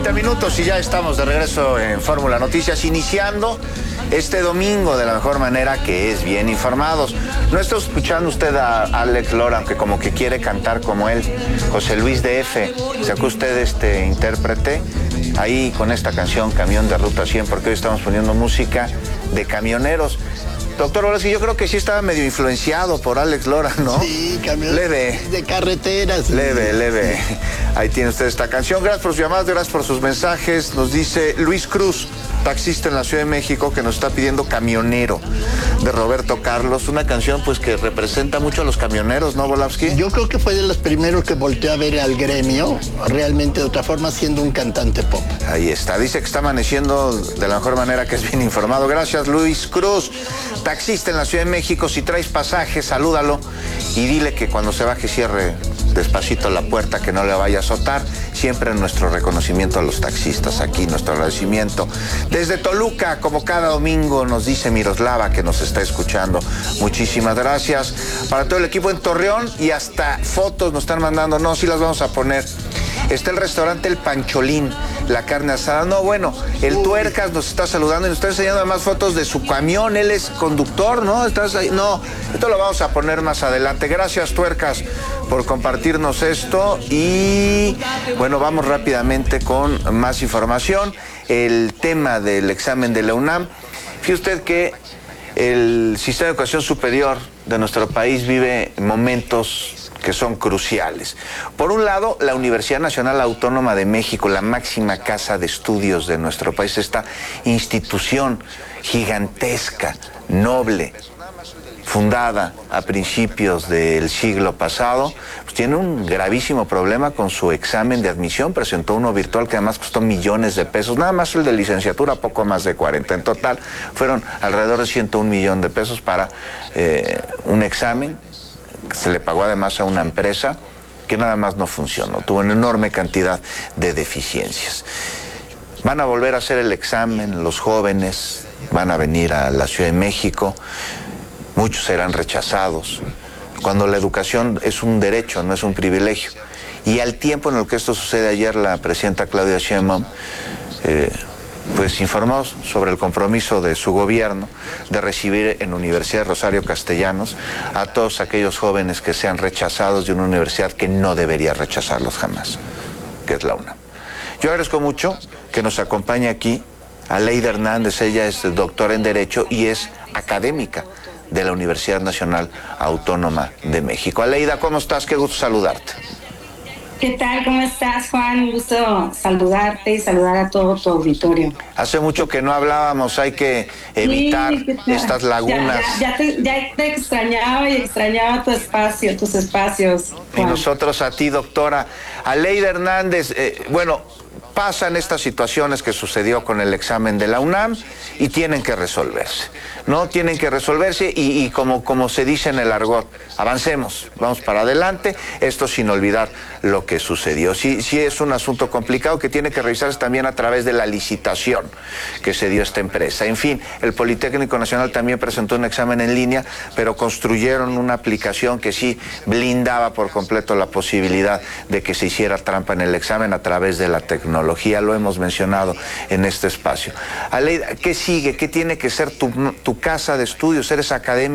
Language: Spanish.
30 minutos y ya estamos de regreso en Fórmula Noticias, iniciando este domingo de la mejor manera, que es bien informados. No está escuchando usted a Alex Lora, aunque como que quiere cantar como él. José Luis D.F., ¿sacó usted este intérprete? Ahí con esta canción, Camión de Ruta 100, porque hoy estamos poniendo música de camioneros. Doctor Volaski, yo creo que sí estaba medio influenciado por Alex Lora, ¿no? Sí, camión leve. De carreteras. Leve. Ahí tiene usted esta canción. Gracias por sus llamadas, gracias por sus mensajes. Nos dice Luis Cruz, taxista en la Ciudad de México, que nos está pidiendo Camionero, de Roberto Carlos. Una canción pues que representa mucho a los camioneros, ¿no, Volaski? Yo creo que fue de los primeros que volteó a ver al gremio, realmente de otra forma, siendo un cantante pop. Ahí está, dice que está amaneciendo de la mejor manera, que es bien informado. Gracias, Luis Cruz. Taxista en la Ciudad de México, si traes pasaje, salúdalo y dile que cuando se baje cierre despacito la puerta, que no le vaya a azotar. Siempre nuestro reconocimiento a los taxistas aquí, nuestro agradecimiento. Desde Toluca, como cada domingo, nos dice Miroslava, que nos está escuchando. Muchísimas gracias. Para todo el equipo en Torreón, y hasta fotos nos están mandando. No, sí las vamos a poner. Está el restaurante El Pancholín, la carne asada. No, bueno, el Tuercas nos está saludando y nos está enseñando además fotos de su camión. Él es conductor, ¿no? ¿Estás ahí? No, esto lo vamos a poner más adelante. Gracias, Tuercas, por compartirnos esto. Y bueno, vamos rápidamente con más información. El tema del examen de la UNAM. Fíjese usted que el sistema de educación superior de nuestro país vive momentos que son cruciales. Por un lado, la Universidad Nacional Autónoma de México, la máxima casa de estudios de nuestro país, esta institución gigantesca, noble, fundada a principios del siglo pasado, pues tiene un gravísimo problema con su examen de admisión. Presentó uno virtual que además costó millones de pesos, nada más el de licenciatura, poco más de 40. En total fueron alrededor de 101 millones de pesos para un examen. Se le pagó además a una empresa que nada más no funcionó, tuvo una enorme cantidad de deficiencias. Van a volver a hacer el examen, los jóvenes van a venir a la Ciudad de México, muchos serán rechazados, cuando la educación es un derecho, no es un privilegio. Y al tiempo en el que esto sucede, ayer la presidenta Claudia Sheinbaum pues informó sobre el compromiso de su gobierno de recibir en Universidad Rosario Castellanos a todos aquellos jóvenes que sean rechazados de una universidad que no debería rechazarlos jamás, que es la UNAM. Yo agradezco mucho que nos acompañe aquí Aleida Hernández. Ella es doctora en Derecho y es académica de la Universidad Nacional Autónoma de México. Aleida, ¿cómo estás? Qué gusto saludarte. ¿Qué tal? ¿Cómo estás, Juan? Un gusto saludarte y saludar a todo tu auditorio. Hace mucho que no hablábamos, hay que evitar estas lagunas. Ya te extrañaba y extrañaba tus espacios, Juan. Y nosotros a ti, doctora. Aleida Hernández, bueno, pasan estas situaciones que sucedió con el examen de la UNAM y tienen que resolverse, ¿no? Tienen que resolverse y como se dice en el argot, avancemos, vamos para adelante, esto sin olvidar lo que sucedió. Sí es un asunto complicado que tiene que revisarse también a través de la licitación que se dio a esta empresa. En fin, el Politécnico Nacional también presentó un examen en línea, pero construyeron una aplicación que sí blindaba por completo la posibilidad de que se hiciera trampa en el examen a través de la tecnología. Lo hemos mencionado en este espacio. Aleida, ¿qué sigue? ¿Qué tiene que ser tu casa de estudios? Eres académica.